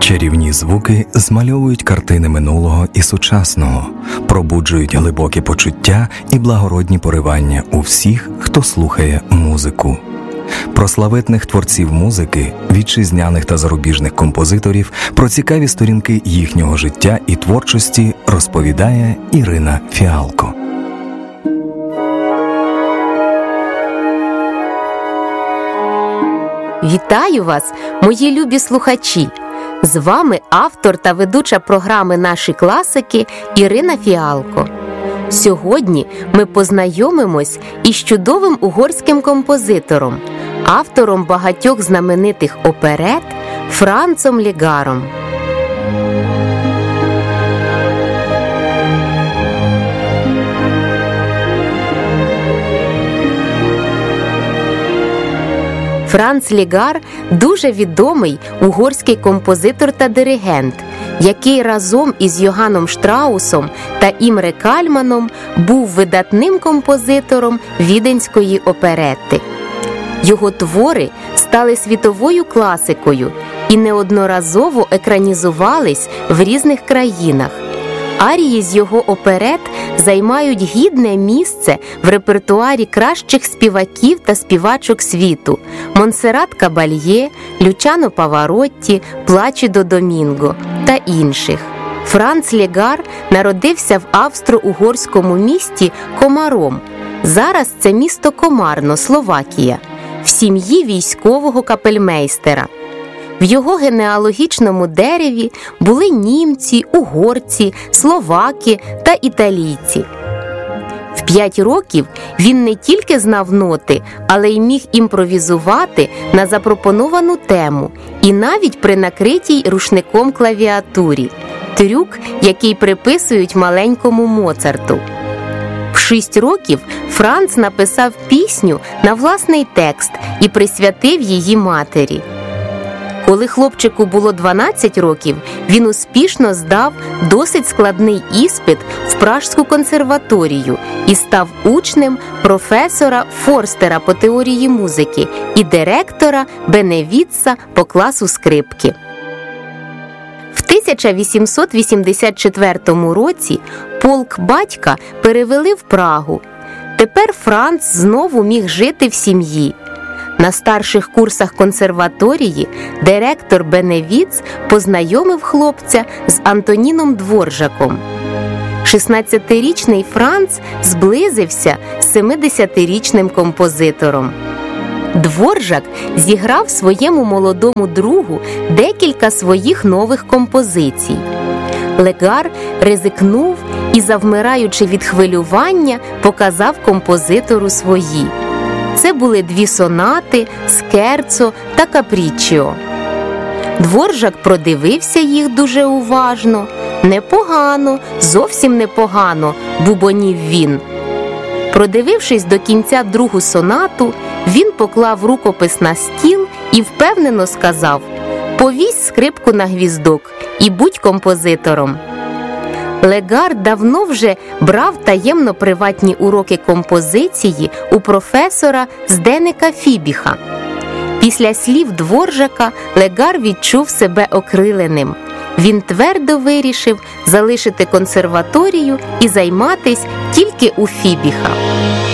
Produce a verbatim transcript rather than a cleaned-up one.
Чарівні звуки змальовують картини минулого і сучасного, пробуджують глибокі почуття і благородні поривання у всіх, хто слухає музику. Про славетних творців музики, вітчизняних та зарубіжних композиторів, про цікаві сторінки їхнього життя і творчості розповідає Ірина Фіалко. Вітаю вас, мої любі слухачі! З вами автор та ведуча програми «Наші класики» Ірина Фіалко. Сьогодні ми познайомимось із чудовим угорським композитором, автором багатьох знаменитих оперет Францом Легаром. Франц Легар – дуже відомий угорський композитор та диригент, який разом із Йоганном Штраусом та Імре Кальманом був видатним композитором віденської оперети. Його твори стали світовою класикою і неодноразово екранізувались в різних країнах. Арії з його оперет займають гідне місце в репертуарі кращих співаків та співачок світу – Монсеррат Кабальє, Лючано Паваротті, Плачідо Домінго та інших. Франц Легар народився в австро-угорському місті Комаром. Зараз це місто Комарно, Словакія, в сім'ї військового капельмейстера. В його генеалогічному дереві були німці, угорці, словаки та італійці. В п'ять років він не тільки знав ноти, але й міг імпровізувати на запропоновану тему і навіть при накритій рушником клавіатурі – трюк, який приписують маленькому Моцарту. В шість років Франц написав пісню на власний текст і присвятив її матері. Коли хлопчику було дванадцять років, він успішно здав досить складний іспит в Пражську консерваторію і став учнем професора Форстера по теорії музики і директора Беневітса по класу скрипки. В тисяча вісімсот вісімдесят четвертому році полк батька перевели в Прагу. Тепер Франц знову міг жити в сім'ї. На старших курсах консерваторії директор Беневітс познайомив хлопця з Антоніном Дворжаком. шістнадцятирічний Франц зблизився з семидесятирічним композитором. Дворжак зіграв своєму молодому другу декілька своїх нових композицій. Легар ризикнув і, завмираючи від хвилювання, показав композитору свої. Це були дві сонати, скерцо та капріччіо. Дворжак продивився їх дуже уважно. «Непогано, зовсім непогано», – бубонів він. Продивившись до кінця другу сонату, він поклав рукопис на стіл і впевнено сказав: «Повісь скрипку на гвіздок і будь композитором». Легар давно вже брав таємно приватні уроки композиції у професора Зденека Фібіха. Після слів Дворжака Легар відчув себе окриленим. Він твердо вирішив залишити консерваторію і займатись тільки у Фібіха.